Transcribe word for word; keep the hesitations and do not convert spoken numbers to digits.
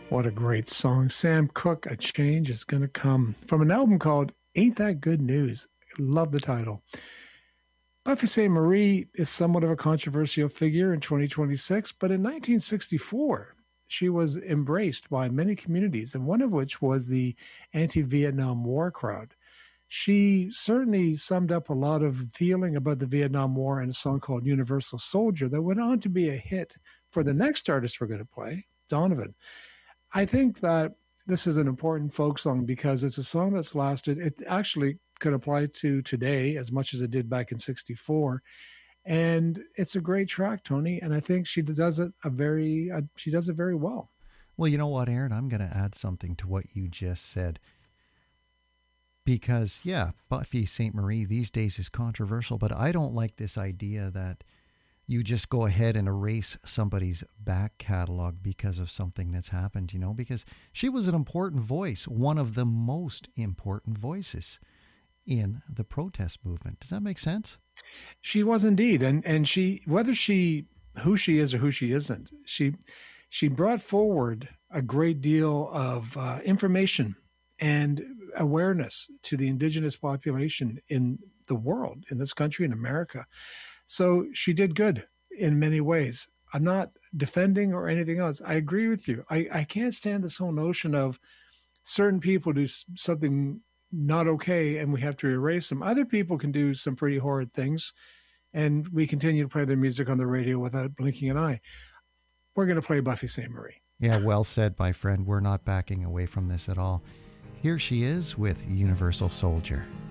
What a great song. Sam Cooke, A Change Is Gonna Come, from an album called Ain't That Good News. Love the title. Buffy Sainte-Marie is somewhat of a controversial figure in twenty twenty-six, but in nineteen sixty-four, she was embraced by many communities, and one of which was the anti-Vietnam War crowd. She certainly summed up a lot of feeling about the Vietnam War in a song called Universal Soldier that went on to be a hit for the next artist we're going to play, Donovan. I think that this is an important folk song because it's a song that's lasted. It actually could apply to today as much as it did back in sixty-four. And it's a great track, Tony. And I think she does it a very, uh, she does it very well. Well, you know what, Aaron, I'm going to add something to what you just said. Because, yeah, Buffy Sainte-Marie these days is controversial, but I don't like this idea that you just go ahead and erase somebody's back catalog because of something that's happened, you know, because she was an important voice, one of the most important voices in the protest movement. Does that make sense? She was indeed. And and she, whether she, who she is or who she isn't, she, she brought forward a great deal of uh, information and awareness to the indigenous population in the world, in this country, in America. So she did good in many ways. I'm not defending or anything else. I agree with you. I, I can't stand this whole notion of certain people do something not okay and we have to erase them. Other people can do some pretty horrid things and we continue to play their music on the radio without blinking an eye. We're going to play Buffy Sainte-Marie. Yeah, well said, my friend. We're not backing away from this at all. Here she is with Universal Soldier.